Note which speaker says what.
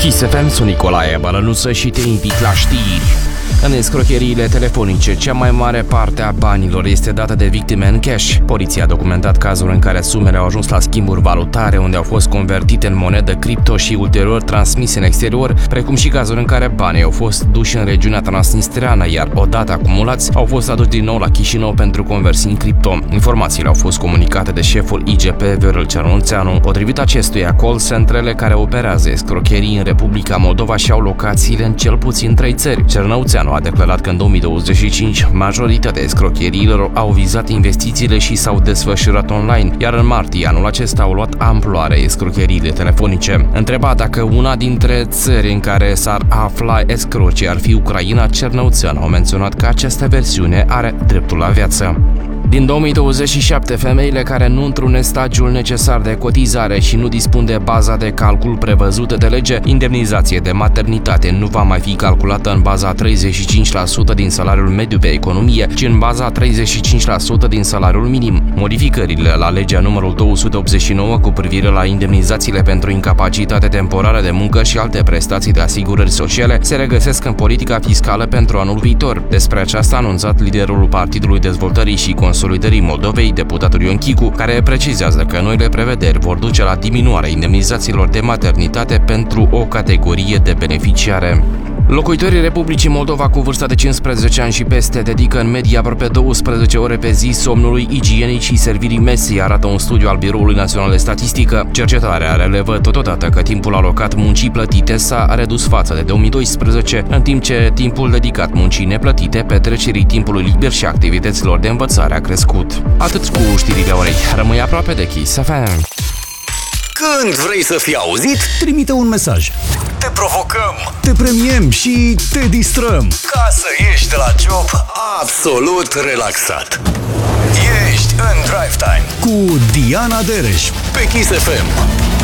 Speaker 1: Kiss FM, sunt Nicolae Bălănuță și te invit la știri. În escrocheriile telefonice, cea mai mare parte a banilor este dată de victime în cash. Poliția a documentat cazuri în care sumele au ajuns la schimburi valutare, unde au fost convertite în monedă cripto și ulterior transmise în exterior, precum și cazuri în care banii au fost duși în regiunea transnistreană, iar odată acumulați, au fost aduși din nou la Chișinău pentru conversii în cripto. Informațiile au fost comunicate de șeful IGP, Viorel Cernăuțeanu. Potrivit acestuia, call centrele care operează escrocherii în Republica Moldova și-au locațiile în cel puțin 3 țări. Cernăuțeanu a declarat că în 2025 majoritatea escrocheriilor au vizat investițiile și s-au desfășurat online, iar în martie anul acesta au luat amploare escrocheriile telefonice. Întrebat dacă una dintre țări în care s-ar afla escrocii ar fi Ucraina, Cernăuțeanu a menționat că această versiune are dreptul la viață. Din 2027, femeile care nu întrunesc stagiul necesar de cotizare și nu dispun de baza de calcul prevăzută de lege, indemnizație de maternitate nu va mai fi calculată în baza 35% din salariul mediu pe economie, ci în baza 35% din salariul minim. Modificările la legea numărul 289 cu privire la indemnizațiile pentru incapacitate temporară de muncă și alte prestații de asigurări sociale se regăsesc în politica fiscală pentru anul viitor. Despre aceasta a anunțat liderul Partidului Dezvoltării și Consolidării Moldovei, deputatul Ion Chicu, care precizează că noile prevederi vor duce la diminuarea indemnizațiilor de maternitate pentru o categorie de beneficiare. Locuitorii Republicii Moldova cu vârsta de 15 ani și peste dedică în medie aproape 12 ore pe zi somnului igienic și servirii mesei, arată un studiu al Biroului Național de Statistică. Cercetarea relevă totodată că timpul alocat muncii plătite s-a redus față de 2012, în timp ce timpul dedicat muncii neplătite, petrecerii timpului liber și activităților de învățare a crescut. Atât cu știrile orei. Rămâi aproape de Kiss FM.
Speaker 2: Când vrei să fii auzit,
Speaker 3: trimite un mesaj.
Speaker 2: Te provocăm,
Speaker 3: te premiem și te distrăm
Speaker 2: ca să ieși de la job absolut relaxat. Ești în Drive Time
Speaker 3: cu Diana Dereș
Speaker 2: pe Kiss FM.